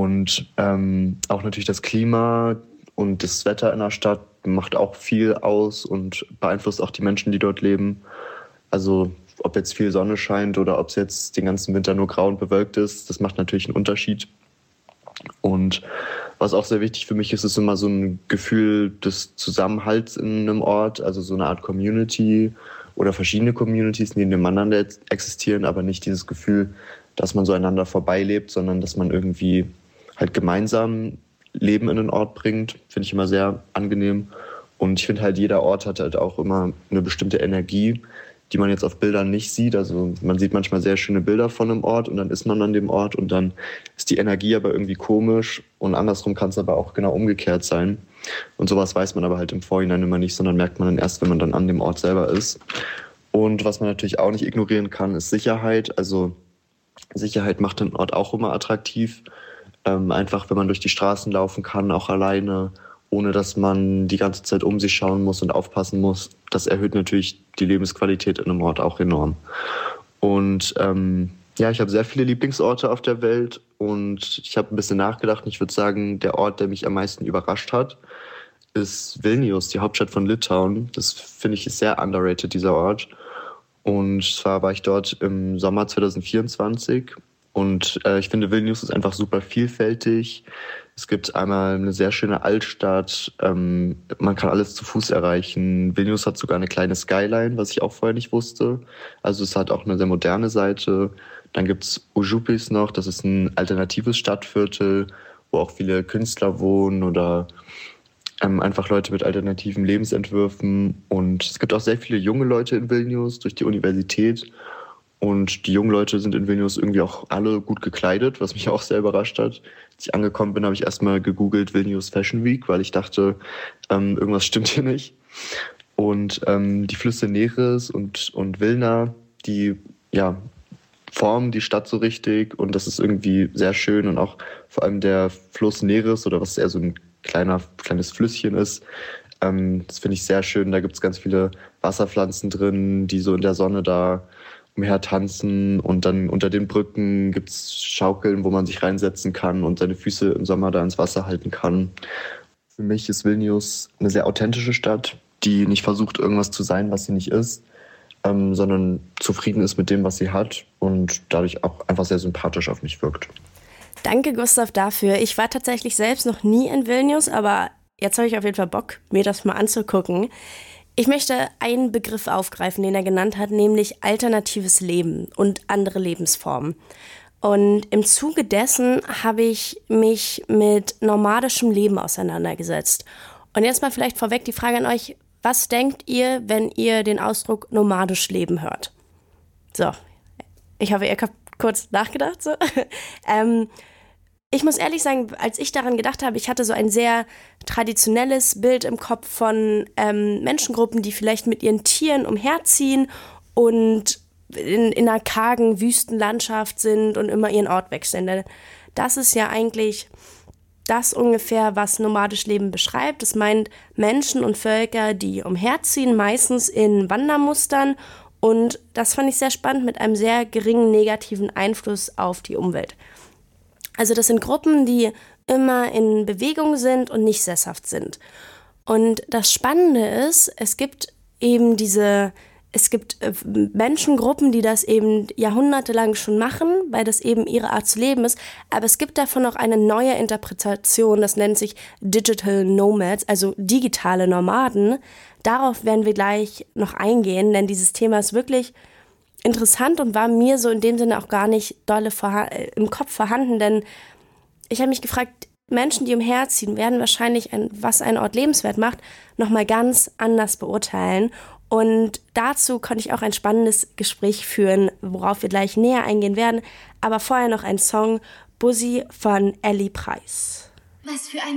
Und auch natürlich das Klima und das Wetter in der Stadt macht auch viel aus und beeinflusst auch die Menschen, die dort leben. Also ob jetzt viel Sonne scheint oder ob es jetzt den ganzen Winter nur grau und bewölkt ist, das macht natürlich einen Unterschied. Und was auch sehr wichtig für mich ist, ist immer so ein Gefühl des Zusammenhalts in einem Ort, also so eine Art Community oder verschiedene Communities, die nebeneinander existieren, aber nicht dieses Gefühl, dass man so einander vorbeilebt, sondern dass man irgendwie halt gemeinsam Leben in einen Ort bringt, finde ich immer sehr angenehm. Und ich finde halt, jeder Ort hat halt auch immer eine bestimmte Energie, die man jetzt auf Bildern nicht sieht. Also man sieht manchmal sehr schöne Bilder von einem Ort und dann ist man an dem Ort und dann ist die Energie aber irgendwie komisch und andersrum kann es aber auch genau umgekehrt sein. Und sowas weiß man aber halt im Vorhinein immer nicht, sondern merkt man dann erst, wenn man dann an dem Ort selber ist. Und was man natürlich auch nicht ignorieren kann, ist Sicherheit. Also Sicherheit macht den Ort auch immer attraktiv. Einfach, wenn man durch die Straßen laufen kann, auch alleine, ohne dass man die ganze Zeit um sich schauen muss und aufpassen muss. Das erhöht natürlich die Lebensqualität in einem Ort auch enorm. Und ja, ich habe sehr viele Lieblingsorte auf der Welt und ich habe ein bisschen nachgedacht und ich würde sagen, der Ort, der mich am meisten überrascht hat, ist Vilnius, die Hauptstadt von Litauen. Das finde ich ist sehr underrated, dieser Ort. Und zwar war ich dort im Sommer 2024 und ich finde, Vilnius ist einfach super vielfältig. Es gibt einmal eine sehr schöne Altstadt, man kann alles zu Fuß erreichen. Vilnius hat sogar eine kleine Skyline, was ich auch vorher nicht wusste. Also es hat auch eine sehr moderne Seite. Dann gibt es Užupis noch, das ist ein alternatives Stadtviertel, wo auch viele Künstler wohnen oder einfach Leute mit alternativen Lebensentwürfen. Und es gibt auch sehr viele junge Leute in Vilnius durch die Universität. Und die jungen Leute sind in Vilnius irgendwie auch alle gut gekleidet, was mich auch sehr überrascht hat. Als ich angekommen bin, habe ich erstmal gegoogelt Vilnius Fashion Week, weil ich dachte, irgendwas stimmt hier nicht. Und die Flüsse Neris und Vilna, die ja, formen die Stadt so richtig und das ist irgendwie sehr schön. Und auch vor allem der Fluss Neris, oder was eher so ein kleines Flüsschen ist, das finde ich sehr schön. Da gibt es ganz viele Wasserpflanzen drin, die so in der Sonne da umher tanzen und dann unter den Brücken gibt es Schaukeln, wo man sich reinsetzen kann und seine Füße im Sommer da ins Wasser halten kann. Für mich ist Vilnius eine sehr authentische Stadt, die nicht versucht, irgendwas zu sein, was sie nicht ist, sondern zufrieden ist mit dem, was sie hat und dadurch auch einfach sehr sympathisch auf mich wirkt. Danke, Gustav, dafür. Ich war tatsächlich selbst noch nie in Vilnius, aber jetzt habe ich auf jeden Fall Bock, mir das mal anzugucken. Ich möchte einen Begriff aufgreifen, den er genannt hat, nämlich alternatives Leben und andere Lebensformen. Und im Zuge dessen habe ich mich mit nomadischem Leben auseinandergesetzt. Und jetzt mal vielleicht vorweg die Frage an euch, was denkt ihr, wenn ihr den Ausdruck nomadisch leben hört? So, ich hoffe, ihr habt kurz nachgedacht. So. Ich muss ehrlich sagen, als ich daran gedacht habe, ich hatte so ein sehr traditionelles Bild im Kopf von Menschengruppen, die vielleicht mit ihren Tieren umherziehen und in einer kargen Wüstenlandschaft sind und immer ihren Ort wechseln. Denn das ist ja eigentlich das ungefähr, was nomadisch Leben beschreibt. Es meint Menschen und Völker, die umherziehen, meistens in Wandermustern. Und das fand ich sehr spannend, mit einem sehr geringen negativen Einfluss auf die Umwelt. Also das sind Gruppen, die immer in Bewegung sind und nicht sesshaft sind. Und das Spannende ist, es gibt Menschengruppen, die das eben jahrhundertelang schon machen, weil das eben ihre Art zu leben ist. Aber es gibt davon auch eine neue Interpretation, das nennt sich Digital Nomads, also digitale Nomaden. Darauf werden wir gleich noch eingehen, denn dieses Thema ist wirklich interessant und war mir so in dem Sinne auch gar nicht dolle im Kopf vorhanden, denn ich habe mich gefragt, Menschen, die umherziehen, werden wahrscheinlich, was einen Ort lebenswert macht, nochmal ganz anders beurteilen. Und dazu konnte ich auch ein spannendes Gespräch führen, worauf wir gleich näher eingehen werden. Aber vorher noch ein Song, Bussi von Ellie Preis. Was für ein